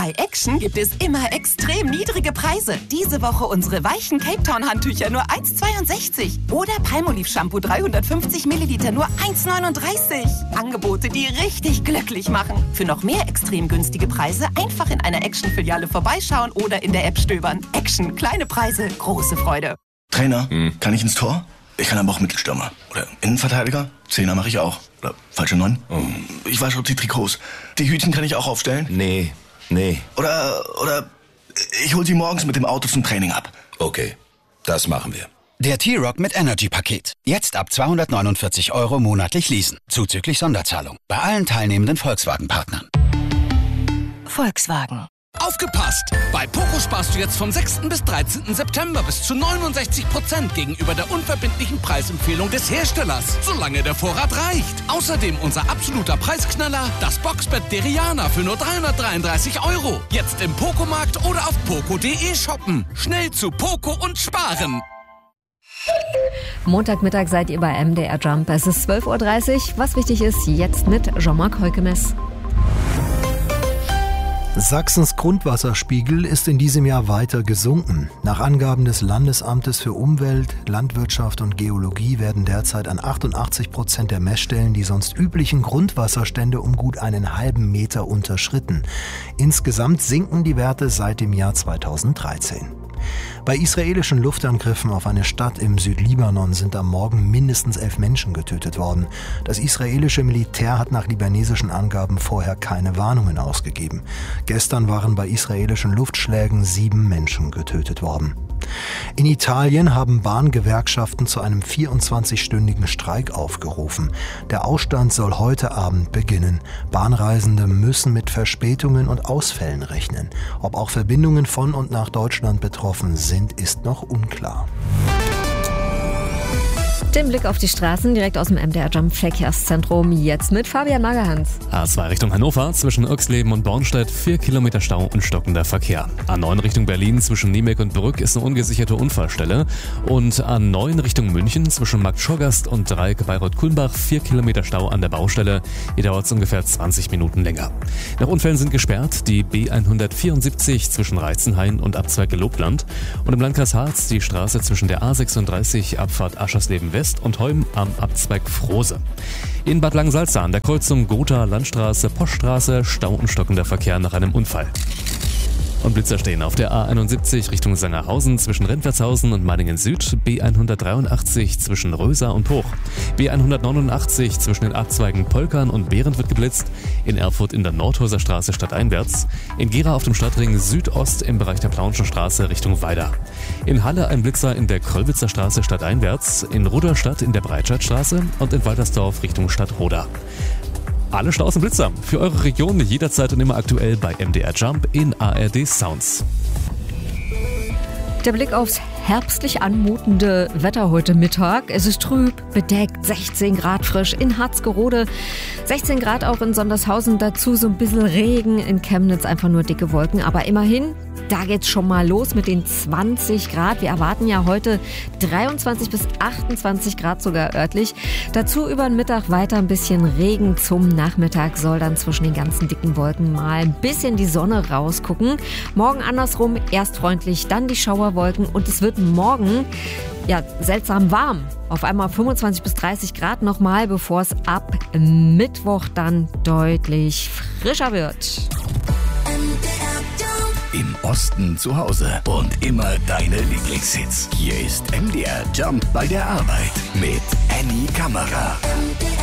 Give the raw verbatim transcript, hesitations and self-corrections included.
Bei Action gibt es immer extrem niedrige Preise. Diese Woche unsere weichen Cape Town Handtücher nur eins Komma zweiundsechzig. Oder Palmolive Shampoo dreihundertfünfzig Milliliter nur eins Komma neununddreißig. Angebote, die richtig glücklich machen. Für noch mehr extrem günstige Preise einfach in einer Action-Filiale vorbeischauen oder in der App stöbern. Action, kleine Preise, große Freude. Trainer, hm. kann ich ins Tor? Ich kann aber auch Mittelstürmer. Oder Innenverteidiger? Zehner mache ich auch. Oder falsche Neun? Oh. Ich wasche auch die Trikots. Die Hütchen kann ich auch aufstellen? Nee, nee. Oder, oder ich hol sie morgens mit dem Auto zum Training ab. Okay, das machen wir. Der T-Rock mit Energy-Paket. Jetzt ab zweihundertneunundvierzig Euro monatlich leasen. Zuzüglich Sonderzahlung. Bei allen teilnehmenden Volkswagen-Partnern. Volkswagen. Aufgepasst! Bei Poco sparst du jetzt vom sechsten bis dreizehnten September bis zu neunundsechzig Prozent gegenüber der unverbindlichen Preisempfehlung des Herstellers, solange der Vorrat reicht. Außerdem unser absoluter Preisknaller, das Boxbett Deriana für nur dreihundertdreiunddreißig Euro. Jetzt im Poco-Markt oder auf poco punkt de shoppen. Schnell zu Poco und sparen! Montagmittag seid ihr bei M D R Jump. Es ist zwölf Uhr dreißig. Was wichtig ist, jetzt mit Jean-Marc Heukemes. Sachsens Grundwasserspiegel ist in diesem Jahr weiter gesunken. Nach Angaben des Landesamtes für Umwelt, Landwirtschaft und Geologie werden derzeit an achtundachtzig Prozent der Messstellen die sonst üblichen Grundwasserstände um gut einen halben Meter unterschritten. Insgesamt sinken die Werte seit dem Jahr zweitausenddreizehn. Bei israelischen Luftangriffen auf eine Stadt im Südlibanon sind am Morgen mindestens elf Menschen getötet worden. Das israelische Militär hat nach libanesischen Angaben vorher keine Warnungen ausgegeben. Gestern waren bei israelischen Luftschlägen sieben Menschen getötet worden. In Italien haben Bahngewerkschaften zu einem vierundzwanzigstündigen Streik aufgerufen. Der Ausstand soll heute Abend beginnen. Bahnreisende müssen mit Verspätungen und Ausfällen rechnen. Ob auch Verbindungen von und nach Deutschland betroffen sind, ist noch unklar. Den Blick auf die Straßen direkt aus dem M D R Jump Verkehrszentrum. Jetzt mit Fabian Magerhans. A zwei Richtung Hannover, zwischen Irxleben und Bornstedt, vier Kilometer Stau und stockender Verkehr. A neun Richtung Berlin, zwischen Niemek und Brück ist eine ungesicherte Unfallstelle. Und A neun Richtung München, zwischen Markt Schorgast und Dreieck Bayreuth-Kulmbach, vier Kilometer Stau an der Baustelle. Hier dauert es ungefähr zwanzig Minuten länger. Nach Unfällen sind gesperrt die B hundertvierundsiebzig zwischen Reizenhain und Abzweig Gelobland. Und im Landkreis Harz die Straße zwischen der A sechsunddreißig Abfahrt Aschersleben West und Heum am Abzweig Frose. In Bad Langensalza an der Kreuzung Gotha Landstraße Poststraße Stau und stockender Verkehr nach einem Unfall. Und Blitzer stehen auf der A einundsiebzig Richtung Sangerhausen zwischen Rentwertshausen und Meiningen Süd, B hundertdreiundachtzig zwischen Röser und Hoch, B hundertneunundachtzig zwischen den Abzweigen Polkern und Behrend wird geblitzt, in Erfurt in der Nordhäuser Straße stadteinwärts, in Gera auf dem Stadtring Südost im Bereich der Plaunschen Straße Richtung Weida, in Halle ein Blitzer in der Kröllwitzer Straße stadteinwärts, in Rudolstadt in der Breitscheidstraße und in Waltersdorf Richtung Stadtroda. Alle Staus und Blitzer für eure Region jederzeit und immer aktuell bei M D R Jump in A R D Sounds. Der Blick aufs herbstlich anmutende Wetter heute Mittag. Es ist trüb, bedeckt, sechzehn Grad frisch in Harzgerode, sechzehn Grad auch in Sondershausen, dazu so ein bisschen Regen, in Chemnitz einfach nur dicke Wolken, aber immerhin, da geht's schon mal los mit den zwanzig Grad. Wir erwarten ja heute dreiundzwanzig bis achtundzwanzig Grad sogar örtlich. Dazu über den Mittag weiter ein bisschen Regen. Zum Nachmittag soll dann zwischen den ganzen dicken Wolken mal ein bisschen die Sonne rausgucken. Morgen andersrum, erst freundlich, dann die Schauerwolken und es wird morgen ja seltsam warm. Auf einmal fünfundzwanzig bis dreißig Grad nochmal, bevor es ab Mittwoch dann deutlich frischer wird. Im Osten zu Hause und immer deine Lieblingshits. Hier ist M D R Jump bei der Arbeit mit Annie Kammerer.